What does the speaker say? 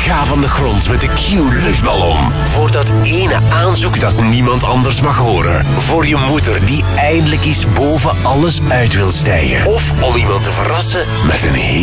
Ga van de grond met de Q-luchtballon. Voor dat ene aanzoek dat niemand anders mag horen. Voor je moeder die eindelijk eens boven alles uit wil stijgen. Of om iemand te verrassen met een